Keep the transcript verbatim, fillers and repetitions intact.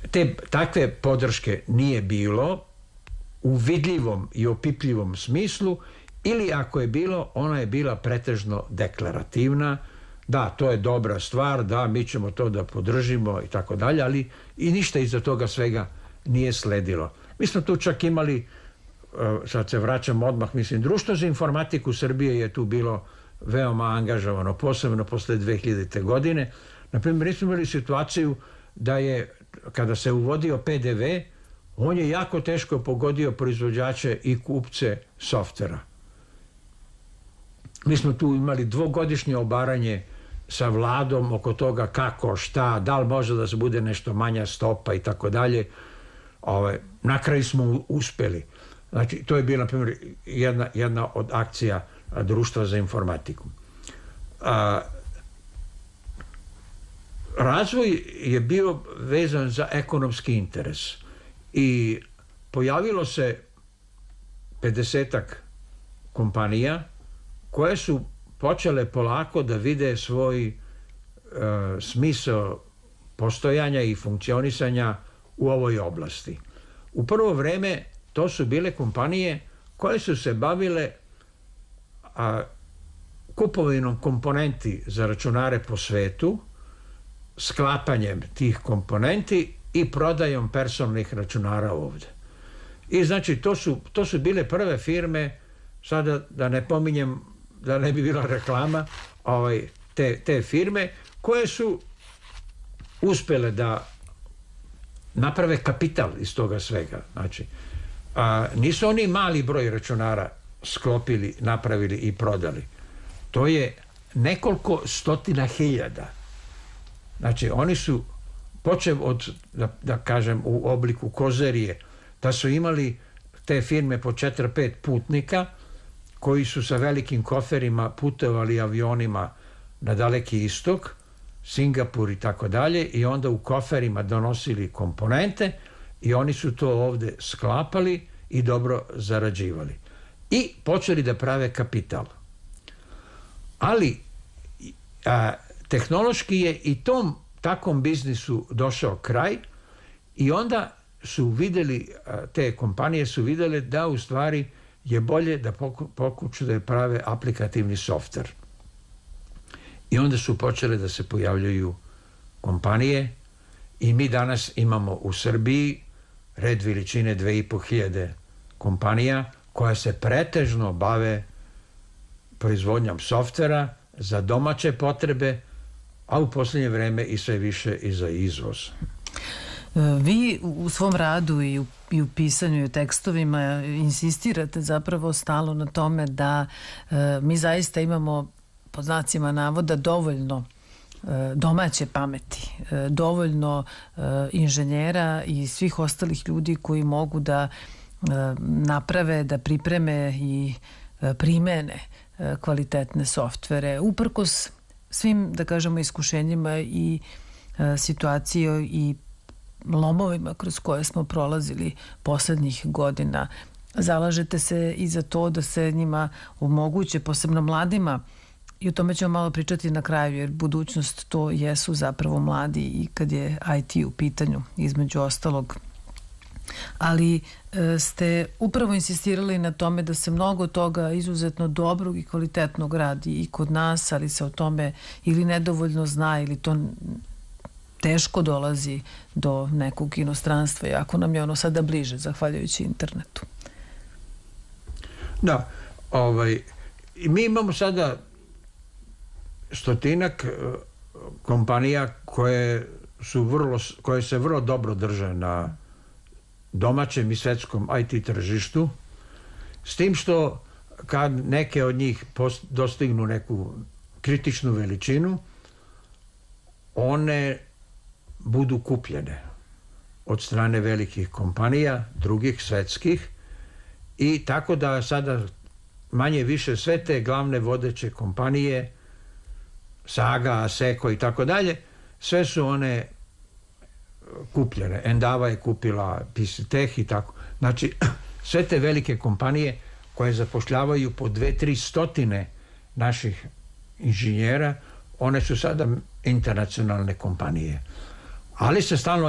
te takve podrške nije bilo u vidljivom i opipljivom smislu, ili ako je bilo, ona je bila pretežno deklarativna, da, to je dobra stvar, da, mi ćemo to da podržimo i tako dalje, ali i ništa iza toga svega nije sledilo. Mi smo tu čak imali, sad se vraćam odmah, mislim, Društvo za informatiku Srbije je tu bilo veoma angažovano, posebno posle dve hiljadite. godine. Naprimjer, mi smo imali situaciju da je, kada se uvodio P D V, on je jako teško pogodio proizvođače i kupce softvera. Mi smo tu imali dvogodišnje obaranje sa vladom oko toga kako, šta, da li može da se bude nešto manja stopa i tako dalje. Na kraju smo uspeli. Znači, to je bila, na primjer, jedna, jedna od akcija Društva za informatiku. A, razvoj je bio vezan za ekonomski interes i pojavilo se pedesetak kompanija koje su počele polako da vide svoj e, smisao postojanja i funkcionisanja u ovoj oblasti. U prvo vreme to su bile kompanije koje su se bavile a, kupovinom komponenti za računare po svetu, sklapanjem tih komponenti i prodajom personalnih računara ovde. I znači to su, to su bile prve firme, sada da ne pominjem, da ne bi bila reklama, ovaj, te, te firme koje su uspele da naprave kapital iz toga svega. Znači, a, nisu oni mali broj računara sklopili, napravili i prodali. To je nekoliko stotina hiljada. Znači, oni su, počev od, da, da kažem, u obliku kozerije, da su imali te firme po četiri pet putnika koji su sa velikim koferima putovali avionima na Daleki istok, Singapur i tako dalje, i onda u koferima donosili komponente i oni su to ovde sklapali i dobro zarađivali. I počeli da prave kapital. Ali a, tehnološki je i tom takvom biznisu došao kraj i onda su videli, te kompanije su videle da u stvari je bolje da pokušu da prave aplikativni softver. I onda su počele da se pojavljaju kompanije i mi danas imamo u Srbiji red veličine dve i po hiljade kompanija koja se pretežno bave proizvodnjom softvera za domaće potrebe, a u posljednje vreme i sve više i za izvoz. Vi u svom radu i u, i u pisanju i u tekstovima insistirate zapravo stalo na tome da e, mi zaista imamo, pod znacima navoda, dovoljno e, domaće pameti, e, dovoljno e, inženjera i svih ostalih ljudi koji mogu da e, naprave, da pripreme i e, primene e, kvalitetne softvere, uprkos svim, da kažemo, iskušenjima i e, situacijoj i lomovima kroz koje smo prolazili poslednjih godina. Zalažete se i za to da se njima omoguće, posebno mladima, i o tome ćemo malo pričati na kraju, jer budućnost to jesu zapravo mladi i kad je I T u pitanju, između ostalog. Ali e, ste upravo insistirali na tome da se mnogo toga izuzetno dobrog i kvalitetnog radi i kod nas, ali se o tome ili nedovoljno zna ili to teško dolazi do nekog inostranstva, iako nam je ono sada bliže, zahvaljujući internetu. Da, ovaj, mi imamo sada stotinak kompanija koje su vrlo, koje se vrlo dobro drže na domaćem i svetskom I T tržištu, s tim što kad neke od njih post, dostignu neku kritičnu veličinu, one budu kupljene od strane velikih kompanija, drugih svetskih, i tako da sada manje više sve te glavne vodeće kompanije, Saga, Asseco i tako dalje, sve su one kupljene. Endava je kupila P C Tech i tako. Znači, sve te velike kompanije koje zapošljavaju po dve, tri stotine naših inženjera, one su sada internacionalne kompanije. Ali se stalno